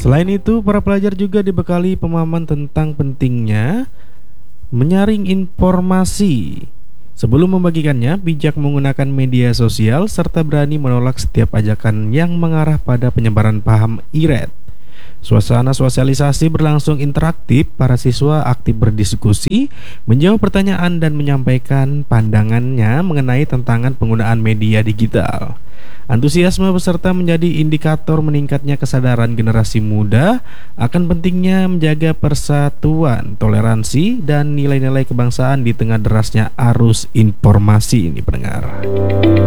Selain itu, para pelajar juga dibekali pemahaman tentang pentingnya menyaring informasi. Sebelum membagikannya, bijak menggunakan media sosial serta berani menolak setiap ajakan yang mengarah pada penyebaran paham IRED. Suasana sosialisasi berlangsung interaktif, para siswa aktif berdiskusi, menjawab pertanyaan dan menyampaikan pandangannya mengenai tantangan penggunaan media digital. Antusiasme peserta menjadi indikator meningkatnya kesadaran generasi muda akan pentingnya menjaga persatuan, toleransi, dan nilai-nilai kebangsaan di tengah derasnya arus informasi ini pendengar.